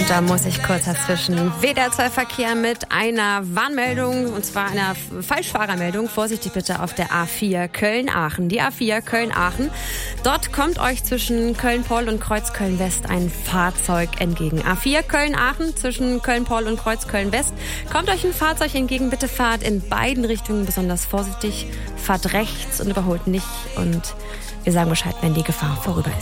Und da muss ich kurz dazwischen. WDR2-Verkehr mit einer Warnmeldung, und zwar einer Falschfahrermeldung. Vorsichtig bitte auf der A4 Köln-Aachen. Die A4 Köln-Aachen. Dort kommt euch zwischen Köln-Poll und Kreuzköln-West ein Fahrzeug entgegen. A4 Köln-Aachen zwischen Köln-Poll und Kreuzköln-West. Kommt euch ein Fahrzeug entgegen. Bitte fahrt in beiden Richtungen besonders vorsichtig. Fahrt rechts und überholt nicht. Und wir sagen Bescheid, wenn die Gefahr vorüber ist.